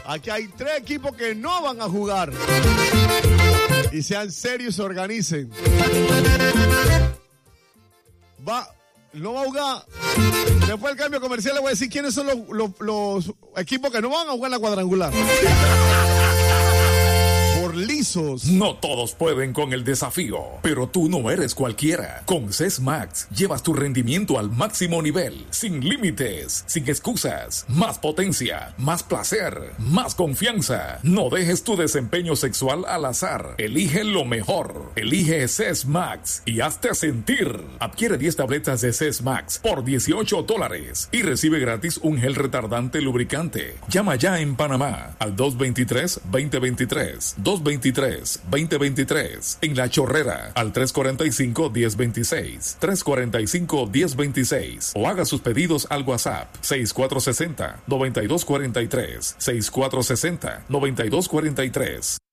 Aquí hay 3 equipos que no van a jugar. Y sean serios y se organicen. No va a jugar. Después del cambio comercial le voy a decir quiénes son los equipos que no van a jugar en la cuadrangular. Por lisos. No todos pueden con el desafío, pero tú no eres cualquiera. Con CES Max llevas tu rendimiento al máximo nivel, sin límites, sin excusas, más potencia, más placer, más confianza. No dejes tu desempeño sexual al azar. Elige lo mejor. Elige CES Max y hazte sentir. Adquiere 10 tabletas de CES Max por $18 y recibe gratis un gel retardante lubricante. Llama ya en Panamá al 223-2023. 223-2023. En La Chorrera al 345-1026. 345-1026. O haga sus pedidos al WhatsApp 6460-9243. 6460-9243.